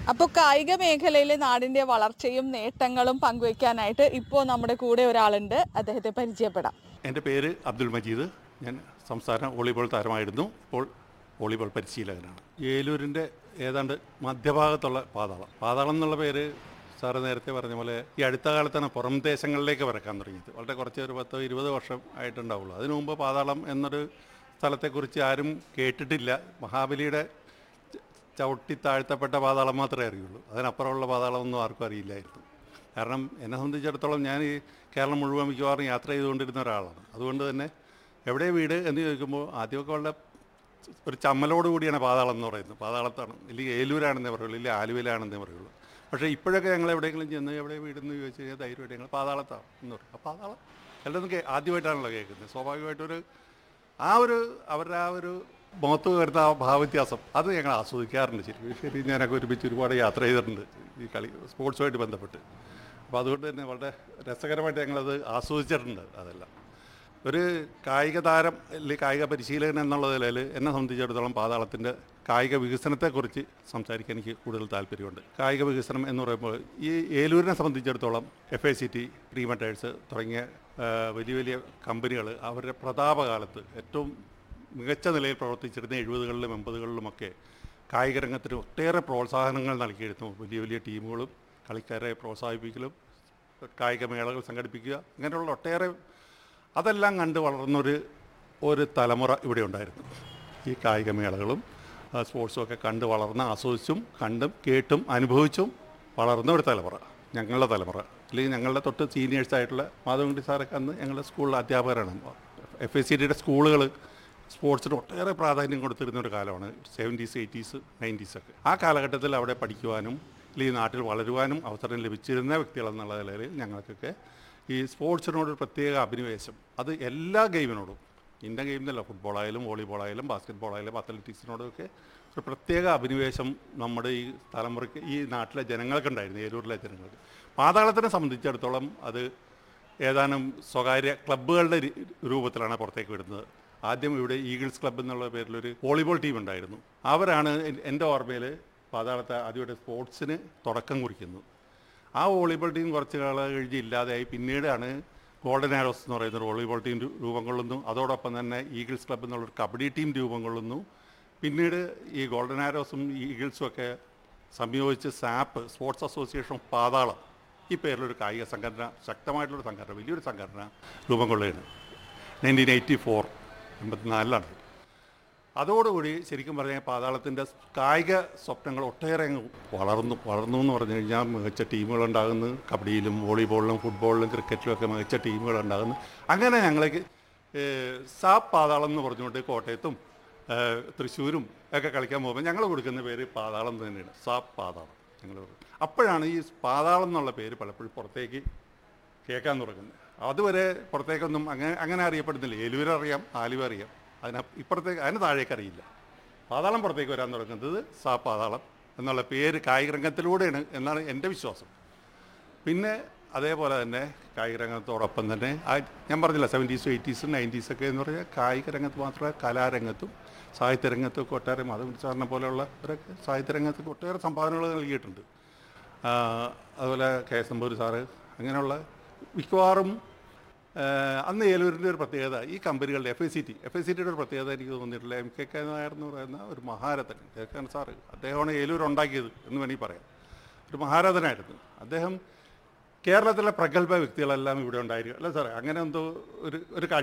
അപ്പോൾ കായിക മേഖലയിലെ നാടിന്റെ വളർച്ചയും നേട്ടങ്ങളും പങ്കുവയ്ക്കാനായിട്ട് ഇപ്പോൾ നമ്മുടെ കൂടെ ഒരാളുണ്ട്. അദ്ദേഹത്തെ പരിചയപ്പെടാം. എൻ്റെ പേര് അബ്ദുൽ മജീദ്. ഞാൻ സംസ്ഥാന വോളിബോൾ താരമായിരുന്നു. ഇപ്പോൾ വോളിബോൾ പരിശീലകനാണ്. ഏലൂരിൻ്റെ ഏതാണ്ട് മധ്യഭാഗത്തുള്ള പാതാളം എന്നുള്ള പേര് സാറ് നേരത്തെ പറഞ്ഞ പോലെ ഈ അടുത്ത കാലത്താണ് പുറം ദേശങ്ങളിലേക്ക് വരക്കാൻ തുടങ്ങിയത്. വളരെ കുറച്ച് ഒരു 10-20 വർഷം ആയിട്ടുണ്ടാവുള്ളൂ. അതിനു മുമ്പ് പാതാളം എന്നൊരു സ്ഥലത്തെക്കുറിച്ച് ആരും കേട്ടിട്ടില്ല. മഹാബലിയുടെ ചവിട്ടി താഴ്ത്തപ്പെട്ട പാതാളം മാത്രമേ അറിയുള്ളൂ. അതിനപ്പുറമുള്ള പാതാളമൊന്നും ആർക്കും അറിയില്ലായിരുന്നു. കാരണം എന്നെ സംബന്ധിച്ചിടത്തോളം ഞാൻ ഈ കേരളം മുഴുവൻ മിക്കവാറും യാത്ര ചെയ്തുകൊണ്ടിരുന്ന ഒരാളാണ്. അതുകൊണ്ട് തന്നെ എവിടെ വീട് എന്ന് ചോദിക്കുമ്പോൾ ആദ്യമൊക്കെ വളരെ ഒരു ചമ്മലോട് കൂടിയാണ് പാതാളം എന്ന് പറയുന്നത്. പാതാളത്താണ്, ഇല്ലെങ്കിൽ ഏലൂരാണെന്നേ പറയുള്ളൂ, ഇല്ലെങ്കിൽ ആലുവയിലാണെന്നേ പറയുള്ളൂ. പക്ഷേ ഇപ്പോഴൊക്കെ ഞങ്ങൾ എവിടെയെങ്കിലും ചെന്ന് എവിടെ വീടെന്ന് ചോദിച്ചു കഴിഞ്ഞാൽ ധൈര്യമായിട്ട് ഞങ്ങൾ പാതാളത്താണ് എന്ന് പറയും. ആ പാതാളം എല്ലാവരും ആദ്യമായിട്ടാണല്ലോ കേൾക്കുന്നത്. സ്വാഭാവികമായിട്ടൊരു അവരുടെ ആ ഒരു മുഖത്ത് വരുന്ന ആ ഭാവവ്യത്യാസം അത് ഞങ്ങൾ ആസ്വദിക്കാറുണ്ട്. ശരി ഞാനൊക്കെ ഒരുമിച്ച് ഒരുപാട് യാത്ര ചെയ്തിട്ടുണ്ട് ഈ സ്പോർട്സുമായിട്ട് ബന്ധപ്പെട്ട്. അപ്പോൾ അതുകൊണ്ട് തന്നെ വളരെ രസകരമായിട്ട് ഞങ്ങളത് ആസ്വദിച്ചിട്ടുണ്ട്. അതെല്ലാം ഒരു കായിക താരം അല്ലെങ്കിൽ കായിക പരിശീലകൻ എന്നുള്ള നിലയിൽ എന്നെ സംബന്ധിച്ചിടത്തോളം പാതാളത്തിൻ്റെ കായിക വികസനത്തെക്കുറിച്ച് സംസാരിക്കാൻ എനിക്ക് കൂടുതൽ താല്പര്യമുണ്ട്. കായിക വികസനം എന്ന് പറയുമ്പോൾ ഈ ഏലൂരിനെ സംബന്ധിച്ചിടത്തോളം FACT, പ്രീമെറ്റേഴ്സ് തുടങ്ങിയ വലിയ വലിയ കമ്പനികൾ അവരുടെ പ്രതാപകാലത്ത് ഏറ്റവും മികച്ച നിലയിൽ പ്രവർത്തിച്ചിരുന്ന 70കളിലും 80കളിലുമൊക്കെ കായിക രംഗത്തിന് ഒട്ടേറെ പ്രോത്സാഹനങ്ങൾ നൽകിയിരുന്നു. വലിയ വലിയ ടീമുകളും കളിക്കാരെ പ്രോത്സാഹിപ്പിക്കലും കായിക മേളകൾ സംഘടിപ്പിക്കുക, ഇങ്ങനെയുള്ള ഒട്ടേറെ അതെല്ലാം കണ്ട് വളർന്നൊരു തലമുറ ഇവിടെ ഉണ്ടായിരുന്നു. ഈ കായിക മേളകളും സ്പോർട്സും ഒക്കെ കണ്ട് വളർന്ന് ആസ്വദിച്ചും കണ്ടും കേട്ടും അനുഭവിച്ചും വളർന്ന ഒരു തലമുറ, ഞങ്ങളുടെ തലമുറ. അല്ലെങ്കിൽ ഞങ്ങളുടെ തൊട്ട് സീനിയേഴ്സായിട്ടുള്ള മാധവൻകുട്ടി സാറൊക്കെ അന്ന് ഞങ്ങളുടെ സ്കൂളിലെ അധ്യാപകരാണ്. FACTയുടെ സ്കൂളുകൾ സ്പോർട്സിന് ഒട്ടേറെ പ്രാധാന്യം കൊടുത്തിരുന്ന ഒരു കാലമാണ് 70s, 80s, 90s ഒക്കെ. ആ കാലഘട്ടത്തിൽ അവിടെ പഠിക്കുവാനും അല്ലെങ്കിൽ നാട്ടിൽ വളരുവാനും അവസരം ലഭിച്ചിരുന്ന വ്യക്തികളെന്നുള്ള നിലയിൽ ഞങ്ങൾക്കൊക്കെ ഈ സ്പോർട്സിനോടൊരു പ്രത്യേക അഭിനിവേശം, അത് എല്ലാ ഗെയിമിനോടും, ഇന്ത്യൻ ഗെയിമിനല്ല, ഫുട്ബോളായാലും വോളിബോളായാലും ബാസ്കറ്റ്ബോളായാലും അത്ലറ്റിക്സിനോടൊക്കെ ഒരു പ്രത്യേക അഭിനിവേശം നമ്മുടെ ഈ തലമുറയ്ക്ക് ഈ നാട്ടിലെ ജനങ്ങൾക്കുണ്ടായിരുന്നു, ഏലൂരിലെ ജനങ്ങൾക്ക്. പാതാളത്തിനെ സംബന്ധിച്ചിടത്തോളം അത് ഏതാനും സ്വകാര്യ ക്ലബ്ബുകളുടെ രൂപത്തിലാണ് പുറത്തേക്ക് വിടുന്നത്. ആദ്യം ഇവിടെ ഈഗിൾസ് ക്ലബ്ബ് എന്നുള്ള പേരിലൊരു വോളിബോൾ ടീം ഉണ്ടായിരുന്നു. അവരാണ് എൻ്റെ ഓർമ്മയിൽ പാതാളത്തെ ആദ്യമായിട്ട് സ്പോർട്സിന് തുടക്കം കുറിക്കുന്നത്. ആ വോളിബോൾ ടീം കുറച്ച് കാലം കഴിഞ്ഞ് ഇല്ലാതെയായി. പിന്നീടാണ് ഗോൾഡൻ ആരോസ് എന്ന് പറയുന്ന വോളിബോൾ ടീം രൂപം കൊള്ളുന്നു. അതോടൊപ്പം തന്നെ ഈഗിൾസ് ക്ലബ്ബ് എന്നുള്ളൊരു കബഡി ടീം രൂപം കൊള്ളുന്നു. പിന്നീട് ഈ ഗോൾഡൻ ആരോസും ഈഗിൾസും ഒക്കെ സംയോജിച്ച് SAP, സ്പോർട്സ് അസോസിയേഷൻ ഓഫ് പാതാളം, ഈ പേരിലൊരു കായിക സംഘടന, ശക്തമായിട്ടുള്ളൊരു സംഘടന, വലിയൊരു സംഘടന രൂപം കൊള്ളുകയാണ്. 1984 അതോടുകൂടി ശരിക്കും പറഞ്ഞാൽ പാതാളത്തിൻ്റെ കായിക സ്വപ്നങ്ങൾ ഒട്ടേറെ വളർന്നു എന്ന് പറഞ്ഞു കഴിഞ്ഞാൽ മികച്ച ടീമുകളുണ്ടാകുന്നു. കബഡിയിലും വോളിബോളിലും ഫുട്ബോളിലും ക്രിക്കറ്റിലും ഒക്കെ മികച്ച ടീമുകളുണ്ടാകുന്നു. അങ്ങനെ ഞങ്ങൾക്ക് SAP പാതാളം എന്ന് പറഞ്ഞുകൊണ്ട് കോട്ടയത്തും തൃശ്ശൂരും ഒക്കെ കളിക്കാൻ പോകുമ്പോൾ ഞങ്ങൾ കൊടുക്കുന്ന പേര് പാതാളം തന്നെയാണ്, SAP പാതാളം. ഞങ്ങൾ അപ്പോഴാണ് ഈ പാതാളം എന്നുള്ള പേര് പലപ്പോഴും പുറത്തേക്ക് കേൾക്കാൻ തുടങ്ങുന്നത്. അതുവരെ പുറത്തേക്കൊന്നും അങ്ങനെ അറിയപ്പെടുന്നില്ല. ഏലൂർ അറിയാം, ആലുവ അറിയാം, അതിന് താഴേക്ക് അറിയില്ല. പാതാളം പുറത്തേക്ക് വരാൻ തുടങ്ങുന്നത് SAP പാതാളം എന്നുള്ള പേര് കായിക രംഗത്തിലൂടെയാണ് എന്നാണ് എൻ്റെ വിശ്വാസം. പിന്നെ അതേപോലെ തന്നെ കായിക രംഗത്തോടൊപ്പം തന്നെ ഞാൻ പറഞ്ഞില്ല 70s, 80s, 90s ഒക്കെ എന്ന് പറഞ്ഞാൽ കായിക രംഗത്ത് മാത്രമല്ല കലാരംഗത്തും സാഹിത്യരംഗത്തും ഒക്കെ ഒട്ടേറെ മാധവൻകുട്ടി സാറിനെ പോലെയുള്ളവരൊക്കെ സാഹിത്യരംഗത്തൊക്കെ ഒട്ടേറെ സംഭാവനകൾ നൽകിയിട്ടുണ്ട്. അതുപോലെ KS നമ്പൂതിരി സാറ്, അങ്ങനെയുള്ള മിക്കവാറും അന്ന് ഏലൂരിൻ്റെ ഒരു പ്രത്യേകത ഈ കമ്പനികളുടെ FACTയുടെ ഒരു പ്രത്യേകത എനിക്ക് തോന്നിയിട്ടില്ല. MKK നായർ എന്ന് പറയുന്ന ഒരു മഹാരഥൻ, KK സാറ്, അദ്ദേഹമാണ് ഏലൂർ ഉണ്ടാക്കിയത് എന്ന് വേണമെങ്കിൽ പറയാം. ഒരു മഹാരഥനായിരുന്നു അദ്ദേഹം. കേരളത്തിലെ പ്രഗത്ഭ വ്യക്തികളെല്ലാം ഇവിടെ ഉണ്ടായിരിക്കും അല്ലേ സാറേ? അങ്ങനെ എന്തോ ഒരു